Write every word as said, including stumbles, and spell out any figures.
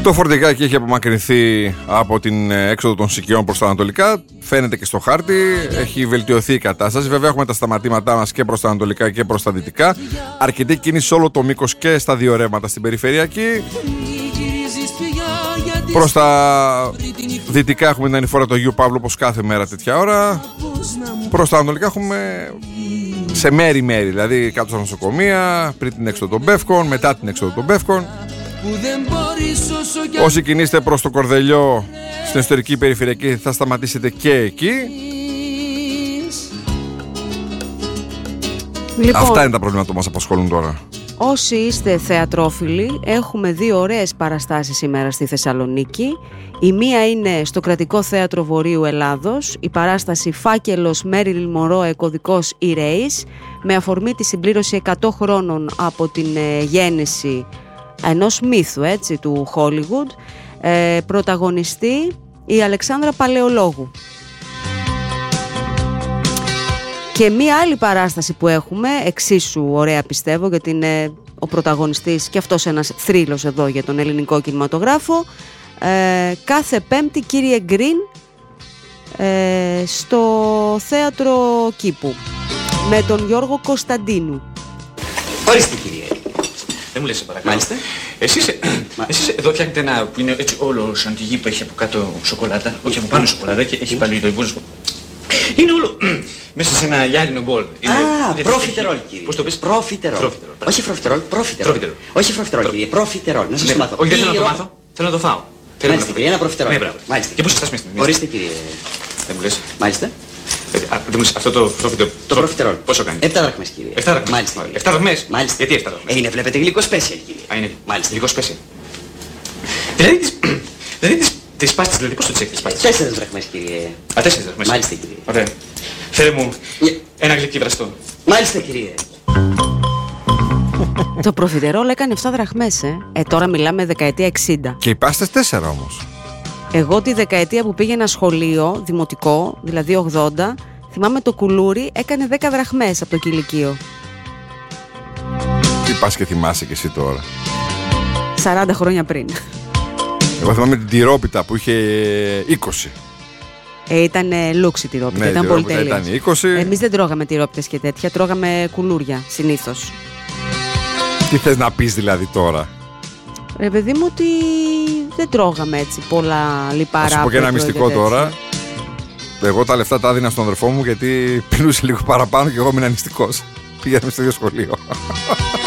Το φορτηγάκι έχει απομακρυνθεί από την έξοδο των Σικιών προς τα ανατολικά. Φαίνεται και στο χάρτη. Έχει βελτιωθεί η κατάσταση. Βέβαια, έχουμε τα σταματήματά μας και προς τα ανατολικά και προς τα δυτικά. Αρκετή κίνηση σε όλο το μήκος και στα δύο ρεύματα στην περιφερειακή. Προς τα δυτικά έχουμε την ανηφόρα του Αγίου Παύλου, όπως κάθε μέρα τέτοια ώρα. Προς τα ανατολικά έχουμε σε μέρη-μέρη, δηλαδή κάτω στα νοσοκομεία, πριν την έξοδο των Πεύκων, μετά την έξοδο των Πεύκων. Όσοι κινείστε προς το Κορδελιό, στην εσωτερική περιφερειακή, θα σταματήσετε και εκεί. Λοιπόν, αυτά είναι τα προβλήματα που μας απασχολούν τώρα. Όσοι είστε θεατρόφιλοι, έχουμε δύο ωραίες παραστάσεις σήμερα στη Θεσσαλονίκη. Η μία είναι στο Κρατικό Θέατρο Βορείου Ελλάδος, η παράσταση «Φάκελος Μέριλιν Μονρό, κωδικός ηρέης», με αφορμή τη συμπλήρωση εκατό χρόνων από την ε, γέννηση ενός μύθου, έτσι, του Hollywood. ε, Πρωταγωνιστή η Αλεξάνδρα Παλαιολόγου. Και μία άλλη παράσταση που έχουμε, εξίσου ωραία πιστεύω, γιατί είναι ο πρωταγωνιστής και αυτός ένας θρύλος εδώ για τον ελληνικό κινηματογράφο. ε, Κάθε Πέμπτη, κύριε Γκριν, ε, στο Θέατρο Κήπου, με τον Γιώργο Κωνσταντίνου. Ορίστε, κύριε. Δεν μου λες, σε παρακαλώ. Μάλιστα. Εσείς, εσείς εδώ φτιάχνετε ένα που είναι έτσι όλο σαν τη γη που έχει από κάτω σοκολάτα, όχι από πάνω σοκολάτα και έχει πάλι το υπόλοιπο. Είναι όλο μέσα σε ένα γυάλινο μπολ. Α, προφιτερόλ, κύριε. Πώς το πες? Προφιτερόλ. Όχι προφιτερόλ, προφιτερόλ. Όχι προφιτερόλ, κύριε. Προφιτερόλ. Να σας το μάθω. Όχι, δεν θέλω να το μάθω. Θέλω να το φάω. Μάλιστα, κύριε, ένα προφιτερόλ. Ναι, μπράβο. Μάλιστα. Και πώς θα στάσουμε στην Ορίστε, κύριε. Δεν μου λες. Μάλιστα. Δεν μου λες, αυτό το προφιτερόλ. Το προφιτερόλ. Πόσο κάνει? Επτά δραχμές, κύριε. Εφτά δραχμές. Μάλιστα. Εφτά δραχμές. Μάλιστα. Γιατί εφτά δραχμές? Ε, είναι, βλέπετε, γλυκό special, κύριε. Α, είναι. Μάλιστα. Λίγο special. Δηλαδή τις... Δηλαδή τις... Τις πάστες, δηλαδή πώς το τσέκ τις πάστες? Τέσσερις δραχμές, κύριε. Α, τέσσερις δραχμές. Μάλιστα, κύριε. Ωραία. Φέρε μου Yeah. ένα γλυκί βραστό. Μάλιστα, κύριε. Το προφιτερόλ έκανε επτά δραχμές, ε. ε Τώρα μιλάμε δεκαετία εξήντα. Και οι πάστες τέσσερα όμως. Εγώ τη δεκαετία που πήγαινα σχολείο, δημοτικό, δηλαδή ογδόντα, θυμάμαι το κουλούρι έκανε δέκα δραχμές από το κηλικείο. Τι πας και θυμάσαι κι εσύ τώρα? σαράντα χρόνια πριν. Εγώ θυμάμαι την τυρόπιτα που είχε είκοσι. Ε, ήταν λούξη τυρόπιτα, Ναι, ήταν πολύ τέλεια. Ήταν είκοσι. Εμείς δεν τρώγαμε τυρόπιτες και τέτοια, τρώγαμε κουλούρια συνήθως. Τι θες να πεις δηλαδή τώρα? Ρε παιδί μου, ότι δεν τρώγαμε έτσι πολλά λιπαρά. Θα σου πω και ένα πέτρο μυστικό τέτοια. τώρα. Εγώ τα λεφτά τα έδινα στον αδερφό μου γιατί πεινούσε λίγο παραπάνω και εγώ ήμουν νηστικός. Πήγαμε στο ίδιο σχολείο.